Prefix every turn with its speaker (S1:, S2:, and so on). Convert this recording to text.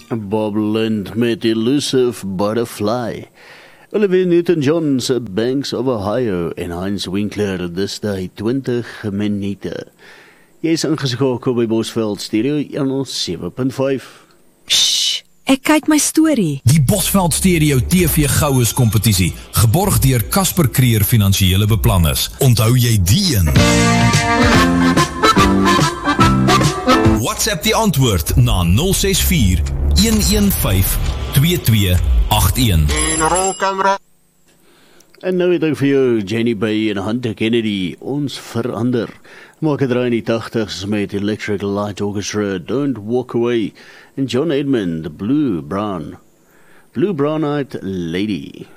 S1: Bob Lind met Elusive Butterfly. Olivia Newton-John se Banks of Ohio en Heinz Winkler dis day 20 minute. Jy is ingeskakel by Bosveld Stereo 107.5.
S2: Shh, ek kyk my storie.
S3: Die Bosveld Stereo TV Goues kompetisie, geborg deur Casper Creer Finansiële Beplanners. Onthou jy die een? WhatsApp die antwoord na 064 115 2281.
S1: En nou het ek vir jou Jenny Bay en Hunter Kennedy, ons verander. Maak het draai in die 80s met Electric Light Orchestra, Don't Walk Away, en John Edmund, Blue Brown Eyed Lady.